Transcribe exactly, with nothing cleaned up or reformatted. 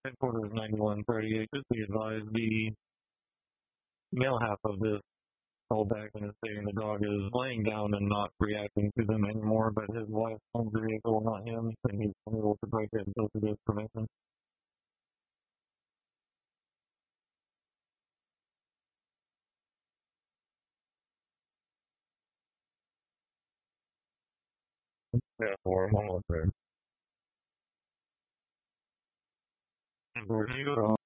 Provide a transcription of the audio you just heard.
Headquarters ninety-one thirty-eight, just be advised, the male half of this called back and is saying the dog is laying down and not reacting to them anymore, but his wife owns the vehicle, not him, and he's unable to break it until she gets permission. Yeah, for him, almost there. And Gordon, you go to